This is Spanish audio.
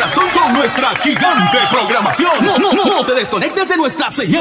corazón con nuestra gigante programación. No te desconectes de nuestra señal.